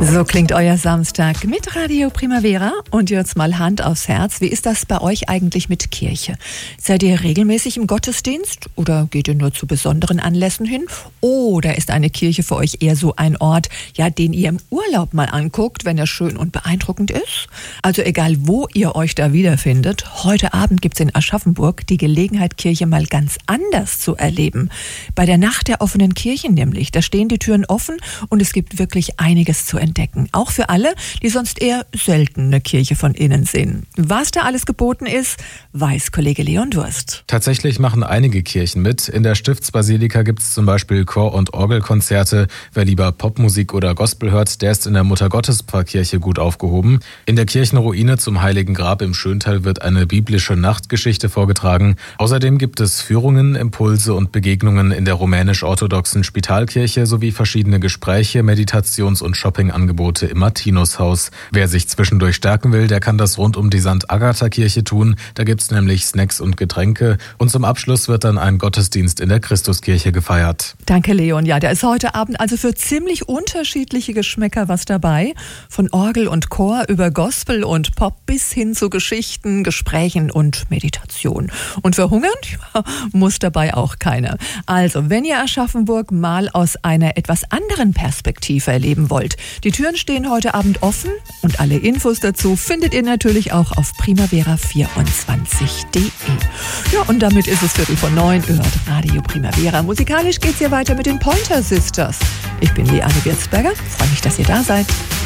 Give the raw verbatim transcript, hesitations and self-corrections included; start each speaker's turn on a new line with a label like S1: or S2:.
S1: So klingt euer Samstag mit Radio Primavera. Und jetzt mal Hand aufs Herz. Wie ist das bei euch eigentlich mit Kirche? Seid ihr regelmäßig im Gottesdienst oder geht ihr nur zu besonderen Anlässen hin? Oder ist eine Kirche für euch eher so ein Ort, ja, den ihr im Urlaub mal anguckt, wenn er schön und beeindruckend ist? Also egal, wo ihr euch da wiederfindet, heute Abend gibt's in Aschaffenburg die Gelegenheit, Kirche mal ganz anders zu erleben. Bei der Nacht der offenen Kirchen nämlich. Da stehen die Türen offen und es gibt wirklich einiges zu entdecken. Auch für alle, die sonst eher selten eine Kirche von innen sehen. Was da alles geboten ist, weiß Kollege Leon Durst.
S2: Tatsächlich machen einige Kirchen mit. In der Stiftsbasilika gibt es zum Beispiel Chor- und Orgelkonzerte. Wer lieber Popmusik oder Gospel hört, der ist in der Muttergottespfarrkirche gut aufgehoben. In der Kirchenruine zum Heiligen Grab im Schöntal wird eine biblische Nachtgeschichte vorgetragen. Außerdem gibt es Führungen, Impulse und Begegnungen in der rumänisch-orthodoxen Spitalkirche sowie verschiedene Gespräche, Meditations- und Shoppingangebote im Martinushaus. Wer sich zwischendurch stärken will, der kann das rund um die Sankt Agatha-Kirche tun. Da gibt's nämlich Snacks und Getränke. Und zum Abschluss wird dann ein Gottesdienst in der Christuskirche gefeiert.
S1: Danke, Leon. Ja, da ist heute Abend also für ziemlich unterschiedliche Geschmäcker was dabei. Von Orgel und Chor über Gospel und Pop bis hin zu Geschichten, Gesprächen und Meditation. Und verhungern ja, muss dabei auch keiner. Also, wenn ihr Aschaffenburg mal aus einer etwas anderen Perspektive erleben wollt, die Türen stehen heute Abend offen und alle Infos dazu findet ihr natürlich auch auf primavera vierundzwanzig punkt de. Ja, und damit ist es Viertel von neun, ihr hört Radio Primavera. Musikalisch geht's hier weiter mit den Pointer Sisters. Ich bin Leanne Wirzberger, freue mich, dass ihr da seid.